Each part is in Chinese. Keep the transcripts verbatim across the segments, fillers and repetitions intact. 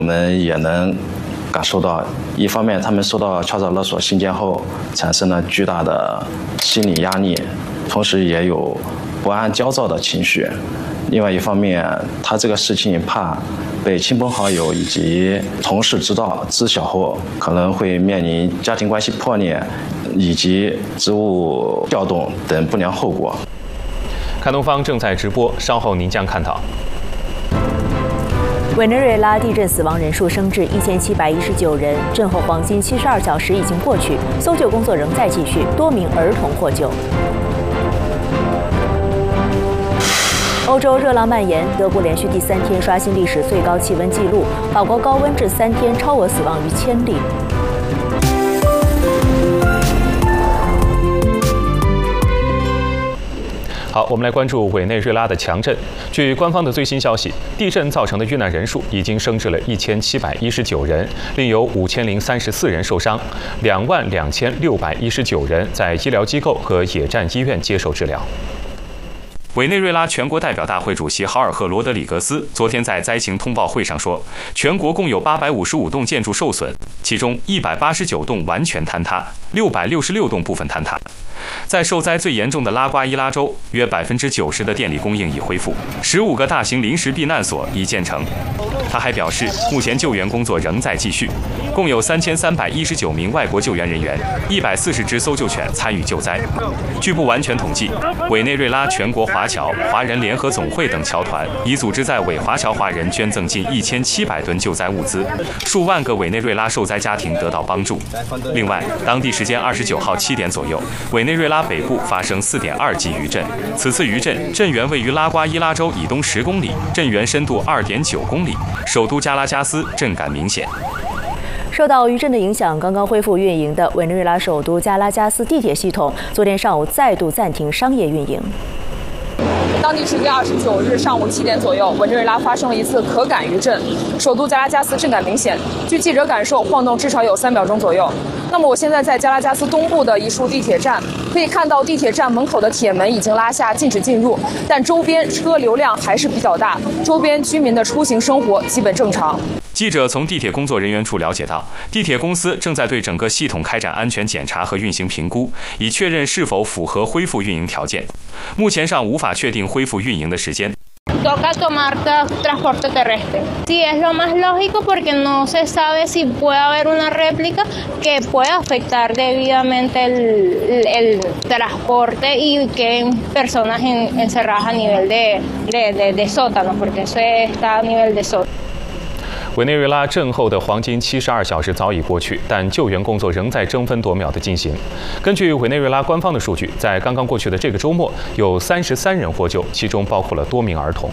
我们也能感受到，一方面他们受到敲诈勒索信件后产生了巨大的心理压力，同时也有不安焦躁的情绪。另外一方面，他这个事情怕被亲朋好友以及同事知道知晓后，可能会面临家庭关系破裂以及职务调动等不良后果。 看东方正在直播，稍后您将看到。 委内瑞拉地震死亡人数升至一千七百一十九人，震后黄金七十二小时已经过去，搜救工作仍在继续，多名儿童获救。欧洲热浪蔓延，德国连续第三天刷新历史最高气温纪录，法国高温至三天超额死亡逾千例。 好，我们来关注委内瑞拉的强震。据官方的最新消息，地震造成的遇难人数已经升至了一千七百一十九人，另有五千零三十四人受伤，两万两千六百一十九人在医疗机构和野战医院接受治疗。委内瑞拉全国代表大会主席豪尔赫·罗德里格斯昨天在灾情通报会上说，全国共有八百五十五栋建筑受损，其中一百八十九栋完全坍塌，六百六十六栋部分坍塌。在受灾最严重的拉瓜伊拉州，约百分之九十的电力供应已恢复，十五个大型临时避难所已建成。他还表示，目前救援工作仍在继续，共有三千三百一十九名外国救援人员，一百四十只搜救犬参与救灾。据不完全统计，委内瑞拉全国华侨、华人联合总会等侨团已组织在委华侨华人捐赠近一千七百吨救灾物资，数万个委内瑞拉受灾家庭得到帮助。另外，当地时间二十九号七点左右，委内瑞拉北部发生四点二级余震，此次余震震源位于拉瓜伊拉州以东十公里，震源深度二点九公里，首都加拉加斯震感明显。 受到余震的影响，刚刚恢复运营的委内瑞拉首都加拉加斯地铁系统，昨天上午再度暂停商业运营。 当地时间二十九日上午七点左右，委内瑞拉发生了一次可感余震，首都加拉加斯震感明显。据记者感受，晃动至少有三秒钟左右。那么我现在在加拉加斯东部的一处地铁站，可以看到地铁站门口的铁门已经拉下，禁止进入，但周边车流量还是比较大，周边居民的出行生活基本正常。 记者从地铁工作人员处了解到，地铁公司正在对整个系统开展安全检查和运行评估，以确认是否符合恢复运营条件。目前上无法确定恢复运营的时间。 Toca tomar transporte terrestre. Sí, es lo más lógico porque no se sabe si puede haber una réplica que pueda afectar debidamente el, el transporte y queden personas en, encerradas a nivel de, de, de, de sótano, porque eso está a nivel de sótano. 委内瑞拉震后的黄金七十二小时早已过去，但救援工作仍在争分夺秒地进行。根据委内瑞拉官方的数据，在刚刚过去的这个周末，有三十三人获救，其中包括了多名儿童。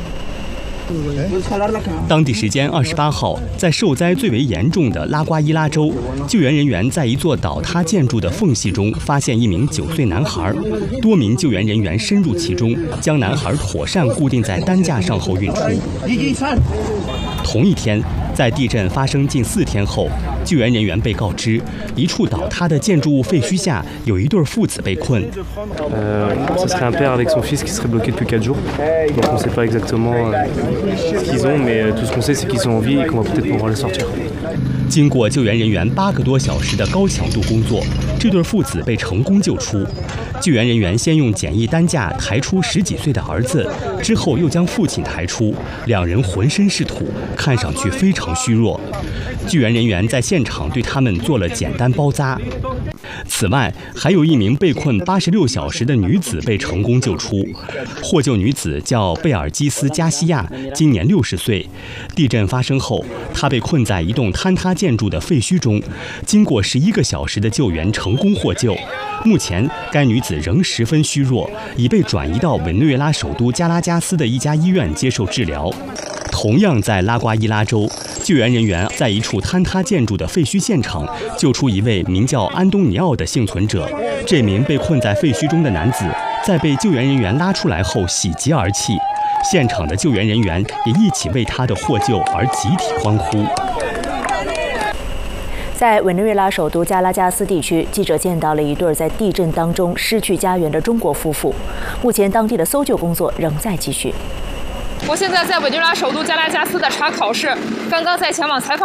当地时间二十八号，在受灾最为严重的拉瓜伊拉州，救援人员在一座倒塌建筑的缝隙中发现一名九岁男孩，多名救援人员深入其中，将男孩妥善固定在担架上后运出。同一天，在地震发生近四天后，救援人员被告知，一处倒塌的建筑物废墟下有一对父子被困。 Euh, ce serait un père avec son fils qui serait bloqué depuis quatre jours. Donc on ne sait pas exactement ce qu'ils ont, mais tout ce qu'on sait c'est qu'ils sont en vie et qu'on va peut-être pouvoir les sortir. 经过救援人员八个多小时的高强度工作，这对父子被成功救出。救援人员先用简易担架抬出十几岁的儿子，之后又将父亲抬出，两人浑身是土，看上去非常虚弱。救援人员在现场对他们做了简单包扎。此外，还有一名被困八十六小时的女子被成功救出。获救女子叫贝尔基斯·加西亚，今年六十岁。地震发生后，她被困在一栋坍塌建筑的废墟中，经过十一个小时的救援，成功获救。目前，该女子仍十分虚弱，已被转移到委内瑞拉首都加拉加斯的一家医院接受治疗。同样在拉瓜伊拉州，救援人员在一处坍塌建筑的废墟现场救出一位名叫安东尼奥的幸存者。这名被困在废墟中的男子在被救援人员拉出来后喜极而泣，现场的救援人员也一起为他的获救而集体欢呼。 在委内瑞拉首都加拉加斯地区，记者见到了一对在地震当中失去家园的中国夫妇。目前，当地的搜救工作仍在继续。 我现在在委内瑞拉首都加拉加斯的查考室，刚刚在前往采访